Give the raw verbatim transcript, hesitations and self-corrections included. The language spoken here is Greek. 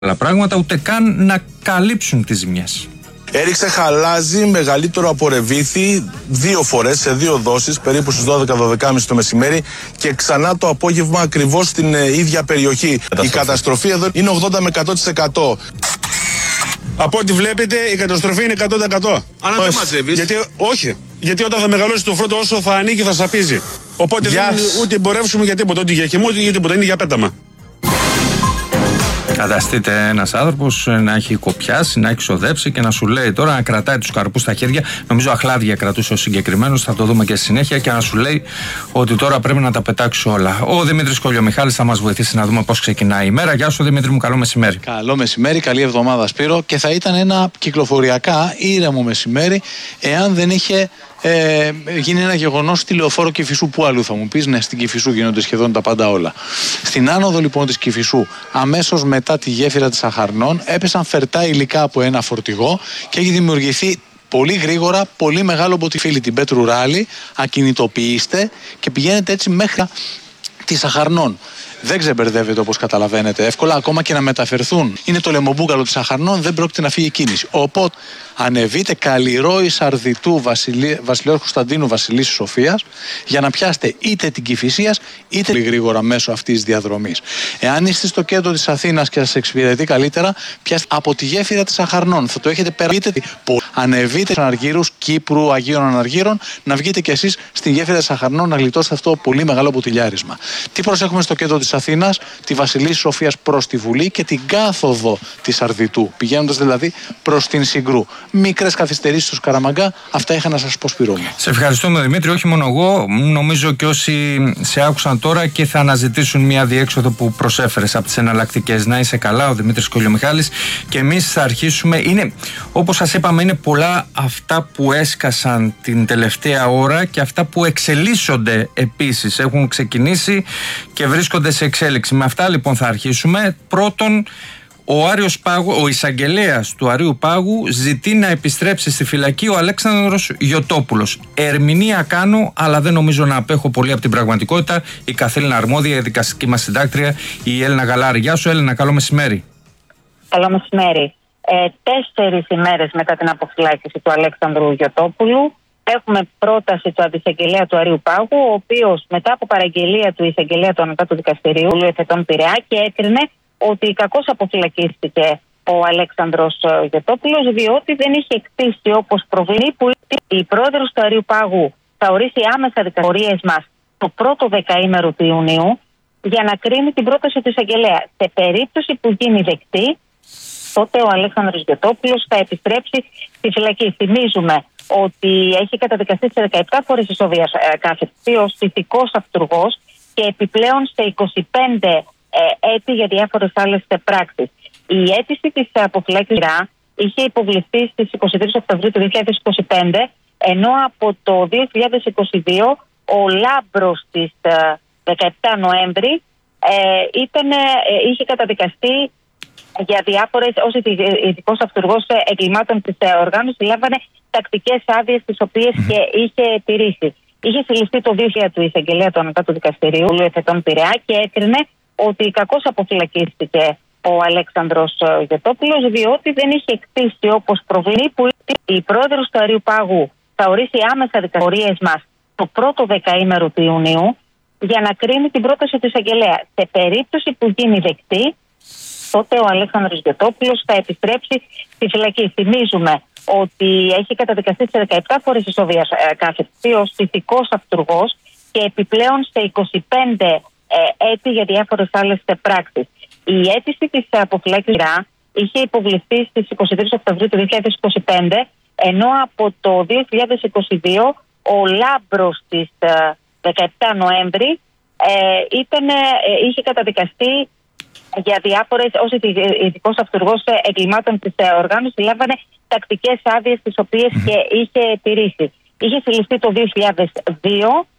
άλλα πράγματα, ούτε καν να καλύψουν τις ζημιές. Έριξε χαλάζι μεγαλύτερο από ρεβίθι δύο φορές σε δύο δόσεις, περίπου στις δώδεκα δώδεκα και μισή το μεσημέρι, και ξανά το απόγευμα ακριβώς στην ε, ίδια περιοχή. Καταστροφή. Η καταστροφή εδώ είναι ογδόντα με εκατό τοις εκατό. Από ό,τι βλέπετε η καταστροφή είναι εκατό τοις εκατό. Αν δεν μαζεύεις. Γιατί, όχι. Γιατί όταν θα μεγαλώσει το φρούτο, όσο θα ανήκει θα σαπίζει. Οπότε Γεια. δεν ούτε εμπορεύσουμε για τίποτα, ούτε για χυμό, ούτε για τίποτα. Είναι για πέταμα. Φανταστείτε ένας άνθρωπος να έχει κοπιάσει, να έχει ξοδέψει και να σου λέει τώρα, να κρατάει τους καρπούς στα χέρια. Νομίζω αχλάδια κρατούσε ο συγκεκριμένος, θα το δούμε και στη συνέχεια. Και να σου λέει ότι τώρα πρέπει να τα πετάξει όλα. Ο Δημήτρης Κολιομιχάλης θα μας βοηθήσει να δούμε πώς ξεκινάει η μέρα. Γεια σου, Δημήτρη μου, καλό μεσημέρι. Καλό μεσημέρι, καλή εβδομάδα, Σπύρο. Και θα ήταν ένα κυκλοφοριακά ήρεμο μεσημέρι, εάν δεν είχε ε, γίνει ένα γεγονός στη λεωφόρο Κηφισού. Πού αλλού θα μου πεις? Ναι, στην Κηφισού γίνονται σχεδόν τα πάντα όλα. Στην άνοδο λοιπόν της Κηφισού, αμέσως μετά τη γέφυρα της Αχαρνών, έπεσαν φερτά υλικά από ένα φορτηγό και έχει δημιουργηθεί πολύ γρήγορα πολύ μεγάλο μποτιφίλι, την Πέτρου Ράλη. Ακινητοποιήστε και πηγαίνετε έτσι μέχρι της Αχαρνών. Δεν ξεμπερδεύεται, όπως καταλαβαίνετε εύκολα, ακόμα και να μεταφερθούν. Είναι το λεμομπούκαλο της Αχαρνών, δεν πρόκειται να φύγει κίνηση. Οπότε ανεβείτε Καλλιρόη Σαρδιτού Βασιλεί, Βασιλιός Κωνσταντίνου Βασιλής Σοφίας για να πιάσετε είτε την Κηφισίας είτε πολύ γρήγορα μέσω αυτής της διαδρομής. Εάν είστε στο κέντρο της Αθήνας και σας εξυπηρετεί καλύτερα, πιάστε από τη γέφυρα της Αχαρνών. Θα το έχετε περάσει. Ανεβείτε στους Αναργύρους, Κύπρου, Αγίων Αναργύρων, να βγείτε κι εσείς στη γέφυρα της Αχαρνών να γλιτώσετε αυτό το πολύ μεγάλο μποτιλιάρισμα. Τι προσέχουμε στο κέντρο της Αθήνας? Τη Βασιλής Σοφίας προς τη Βουλή και την κάθοδο της Αρδιτού, πηγαίνοντας δηλαδή προς την Συγκρού. Μικρές καθυστερήσεις στο Σκαραμαγκά, αυτά είχα να σας πω, Σπύρο μου. Σε ευχαριστούμε, Δημήτρη. Όχι μόνο εγώ, νομίζω και όσοι σε άκουσαν τώρα και θα αναζητήσουν μια διέξοδο που προσέφερες από τις εναλλακτικές. Να είσαι καλά, ο Δημήτρης Κολιομιχάλης. Και εμείς θα αρχίσουμε. Είναι, όπως σας είπαμε, είναι πολλά αυτά που έσκασαν την τελευταία ώρα και αυτά που εξελίσσονται επίσης. Έχουν ξεκινήσει και βρίσκονται σε εξέλιξη. Με αυτά λοιπόν θα αρχίσουμε. Πρώτον, ο Άριος Πάγου, ο εισαγγελέας του Αρείου Πάγου ζητεί να επιστρέψει στη φυλακή ο Αλέξανδρος Γιωτόπουλος. Ερμηνεία κάνω, αλλά δεν νομίζω να απέχω πολύ από την πραγματικότητα. Η καθήλυνα αρμόδια, η δικαστική μας συντάκτρια, η Έλληνα Γαλάρη. Γεια σου, Έλληνα, καλό μεσημέρι. Καλό μεσημέρι. Ε, τέσσερις ημέρες μετά την αποφυλάκηση του Αλέξανδρου Γιωτόπουλου, έχουμε πρόταση του αντισαγγελέα του Αρείου Πάγου, ο οποίος μετά από παραγγελία του εισαγγελέα του Ανωτάτου Δικαστηρίου, του Εφετών Πειραιά, και έκρινε ότι κακώς αποφυλακίστηκε ο Αλέξανδρος Γιωτόπουλος, διότι δεν είχε εκτίσει όπως προβλέπει που η πρόεδρος του Αρείου Πάγου θα ορίσει άμεσα δικαστορίες μας το πρώτο δεκαήμερο του Ιουνίου για να κρίνει την πρόταση του εισαγγελέα. Σε περίπτωση που γίνει δεκτή, τότε ο Αλέξανδρος Γιωτόπουλος θα επιστρέψει στη φυλακή. Θυμίζουμε ότι έχει καταδικαστεί σε δεκαεπτά φορές ισόβιας ε, κάθετη ως ηθικός αυτουργός και επιπλέον σε είκοσι πέντε ε, έτη για διάφορες άλλες πράξεις. Η αίτηση της αποφυλάκησης είχε υποβληθεί στις είκοσι τρεις Οκτωβρίου του δύο χιλιάδες είκοσι πέντε, ενώ από το δύο χιλιάδες είκοσι δύο ο Λάμπρος της ε, δεκαεπτά Νοέμβρη ε, ήταν, ε, είχε καταδικαστεί για διάφορες, ως ειδικός αυτουργός εγκλημάτων της οργάνωσης, λάμβανε τακτικές άδειες τις οποίες mm-hmm. και είχε τηρήσει. Είχε συλληφθεί το δύο χιλιάδες του εισαγγελέα του Ανωτάτου Δικαστηρίου, του Εφετών Πειραιά, και έκρινε ότι κακώς αποφυλακίστηκε ο Αλέξανδρος Γιωτόπουλος, διότι δεν είχε εκτίσει όπως προβλέπει που η πρόεδρος του Αρείου Πάγου θα ορίσει άμεσα δικαστορίες μας το πρώτο δεκαήμερο του Ιουνίου για να κρίνει την πρόταση του εισαγγελέα. Σε περίπτωση που γίνει δεκτή, τότε ο Αλέξανδρος Γιωτόπουλος θα επιστρέψει στη φυλακή. Θυμίζουμε ότι έχει καταδικαστεί σε δεκαεπτά φορές ισόβιας ε, κάθετη ως ηθικός αυτουργός και επιπλέον σε είκοσι πέντε ε, έτη για διάφορες άλλες πράξεις. Η αίτηση της αποφυλάκησης είχε υποβληθεί στις είκοσι τρεις Οκτωβρίου του δύο χιλιάδες είκοσι πέντε, ενώ από το δύο χιλιάδες είκοσι δύο ο Λάμπρος της ε, δεκαεπτά Νοέμβρη ε, ήταν, ε, είχε καταδικαστεί για διάφορες, ως ειδικός αυτουργός εγκλημάτων της οργάνωσης, λάμβανε τακτικές άδειες τις οποίες mm-hmm. και είχε τηρήσει. Είχε συλληφθεί το δύο χιλιάδες δύο